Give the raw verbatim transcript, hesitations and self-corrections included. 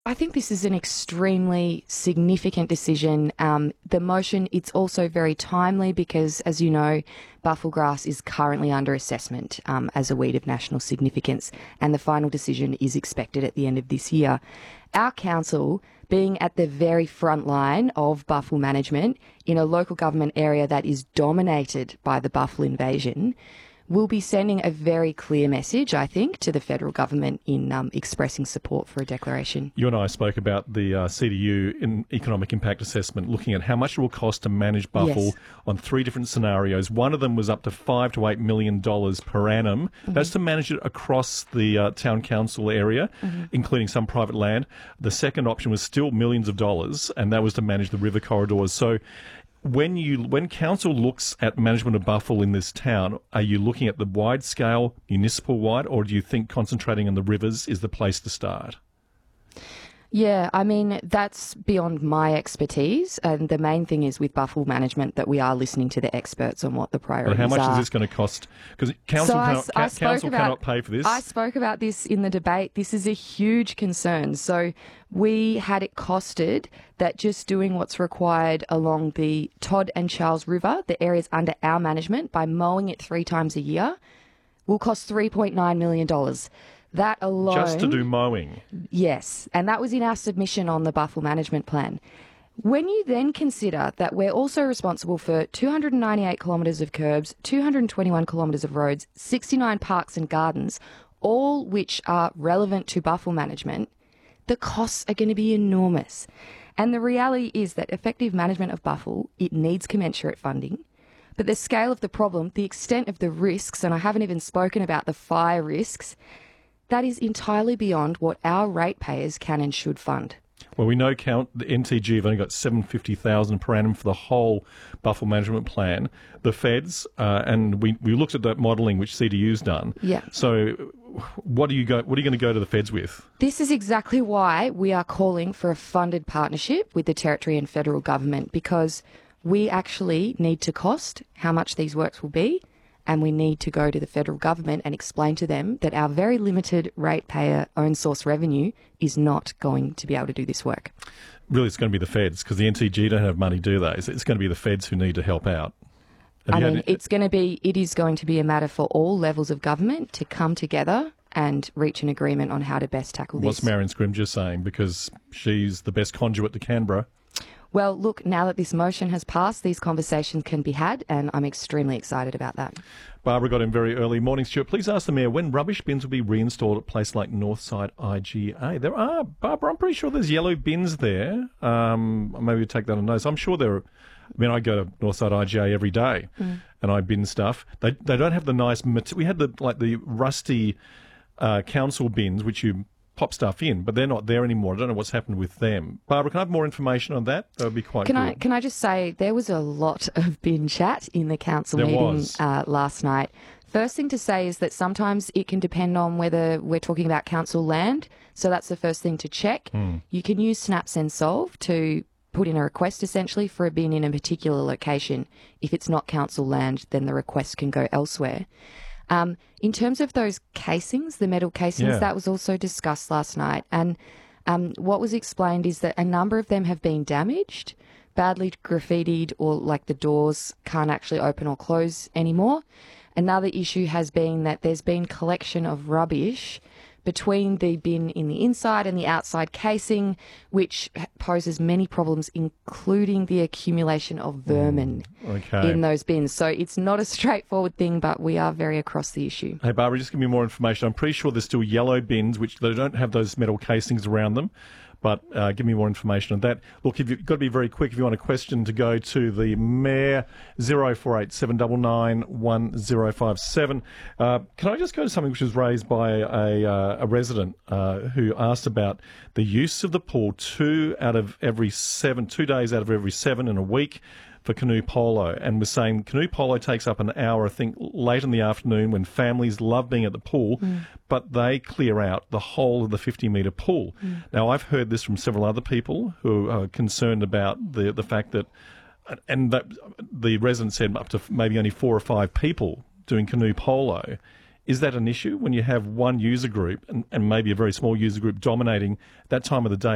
I think this is an extremely significant decision. Um, the motion, it's also very timely because, as you know, buffel grass is currently under assessment um, as a weed of national significance, and the final decision is expected at the end of this year. Our council, being at the very front line of buffel management in a local government area that is dominated by the buffel invasion, will be sending a very clear message, I think, to the federal government in um, expressing support for a declaration. You and I spoke about the uh, C D U in economic impact assessment, looking at how much it will cost to manage buffel Yes. on three different scenarios. One of them was up to five to eight million dollars per annum. Mm-hmm. That's to manage it across the uh, town council area, mm-hmm. including some private land. The second option was still millions of dollars, and that was to manage the river corridors. So When you when council looks at management of buffel in this town, are you looking at the wide scale, municipal wide, or do you think concentrating on the rivers is the place to start? Yeah, I mean, that's beyond my expertise. And the main thing is with buffel management that we are listening to the experts on what the priorities are. But how much are. is this going to cost? Because council, so cannot, I, I council about, cannot pay for this. I spoke about this in the debate. This is a huge concern. So we had it costed that just doing what's required along the Todd and Charles River, the areas under our management, by mowing it three times a year, will cost three point nine million dollars. That alone... Just to do mowing? Yes, and that was in our submission on the buffel management plan. When you then consider that we're also responsible for two hundred ninety-eight kilometres of curbs, two hundred twenty-one kilometres of roads, sixty-nine parks and gardens, all which are relevant to buffel management, the costs are going to be enormous. And the reality is that effective management of buffel, it needs commensurate funding. But the scale of the problem, the extent of the risks, and I haven't even spoken about the fire risks, that is entirely beyond what our ratepayers can and should fund. Well, we know count the N T G have only got seven hundred fifty thousand dollars per annum for the whole buffel management plan. The feds, uh, and we, we looked at that modelling which C D U's done. Yeah. So what are you go? What are you going to go to the feds with? This is exactly why we are calling for a funded partnership with the territory and federal government, because we actually need to cost how much these works will be. And we need to go to the federal government and explain to them that our very limited ratepayer own source revenue is not going to be able to do this work. Really, it's going to be the feds, because the N T G don't have money, do they? So it's going to be the feds who need to help out. Have I mean, had... it's going to be, it is going to be a matter for all levels of government to come together and reach an agreement on how to best tackle this. What's Marion Scrimgeour saying? Because she's the best conduit to Canberra. Well, look, now that this motion has passed, these conversations can be had, and I'm extremely excited about that. Barbara got in very early. Morning, Stuart. Please ask the Mayor when rubbish bins will be reinstalled at a place like Northside I G A. There are, Barbara, I'm pretty sure there's yellow bins there. Um, maybe you take that on notice. I'm sure there are. I mean, I go to Northside I G A every day, mm. and I bin stuff. They they don't have the nice... We had the like the rusty uh, council bins, which you pop stuff in, but they're not there anymore. I don't know what's happened with them. Barbara, can I have more information on that? That would be quite can good. I, can I just say, there was a lot of bin chat in the council there meeting uh, last night. First thing to say is that sometimes it can depend on whether we're talking about council land. So that's the first thing to check. Mm. You can use Snaps and Solve to put in a request essentially for a bin in a particular location. If it's not council land, then the request can go elsewhere. Um, in terms of those casings, the metal casings, yeah. that was also discussed last night. And um, what was explained is that a number of them have been damaged, badly graffitied, or like the doors can't actually open or close anymore. Another issue has been that there's been collection of rubbish between the bin in the inside and the outside casing, which poses many problems, including the accumulation of vermin mm, okay. in those bins. So it's not a straightforward thing, but we are very across the issue. Hey, Barbara, just give me more information. I'm pretty sure there's still yellow bins, which they don't have those metal casings around them. But uh, give me more information on that. Look, if you've got to be very quick, if you want a question to go to the Mayor, zero four eight seven nine nine one zero five seven. Uh, can I just go to something which was raised by a, uh, a resident uh, who asked about the use of the pool two out of every seven, two days out of every seven in a week for canoe polo, and was saying canoe polo takes up an hour, I think, late in the afternoon when families love being at the pool, mm. but they clear out the whole of the fifty metre pool. Mm. Now, I've heard this from several other people who are concerned about the, the fact that, and that the resident said up to maybe only four or five people doing canoe polo. Is that an issue when you have one user group and, and maybe a very small user group dominating that time of the day?